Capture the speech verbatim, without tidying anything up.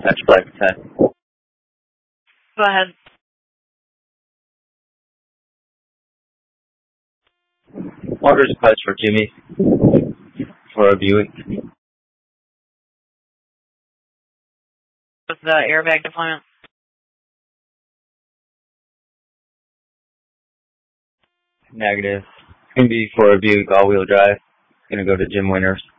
That's Black ten. Go ahead. Order request for Jimmy for a Buick. With the airbag deployment. Negative. It's going to be for a Buick all-wheel drive. It's going to go to Jim Winters.